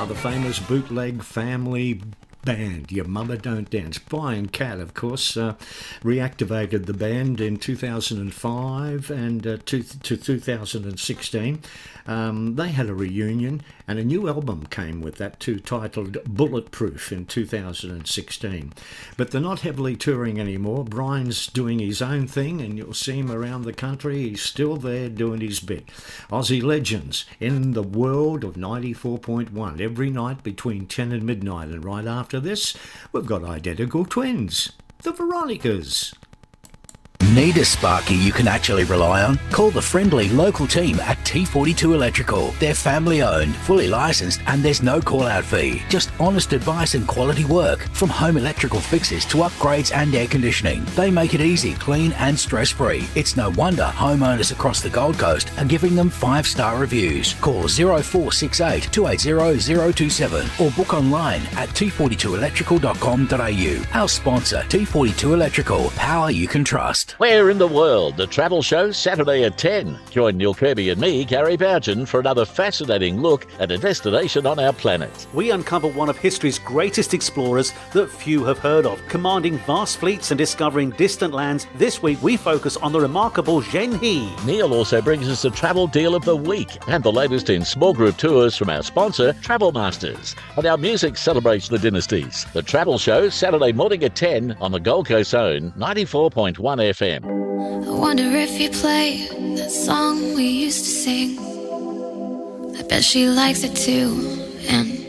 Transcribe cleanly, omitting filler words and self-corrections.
the famous Bootleg Family band, Your Mother Don't Dance. Brian Catt, of course, reactivated the band in 2005 and to 2016. They had a reunion, and a new album came with that too, titled Bulletproof, in 2016. But they're not heavily touring anymore. Brian's doing his own thing, and you'll see him around the country. He's still there doing his bit. Aussie legends in the world of 94.1 every night between 10 and midnight. And right after this, we've got Identical Twins, the Veronicas. Need a sparky you can actually rely on? Call the friendly local team at T42 Electrical. They're family owned, fully licensed, and there's no call out fee. Just honest advice and quality work. From home electrical fixes to upgrades and air conditioning. They make it easy, clean and stress free. It's no wonder homeowners across the Gold Coast are giving them 5-star reviews. Call 0468 280 027 or book online at t42electrical.com.au. Our sponsor, T42 Electrical. Power you can trust. Where in the world? The Travel Show, Saturday at 10. Join Neil Kirby and me, Gary Boughton, for another fascinating look at a destination on our planet. We uncover one of history's greatest explorers that few have heard of. Commanding vast fleets and discovering distant lands, this week we focus on the remarkable Zhen He. Neil also brings us the Travel Deal of the Week and the latest in small group tours from our sponsor, Travel Masters. And our music celebrates the dynasties. The Travel Show, Saturday morning at 10 on the Gold Coast Zone, 94.1 FM. I wonder if you play that song we used to sing. I bet she likes it too, and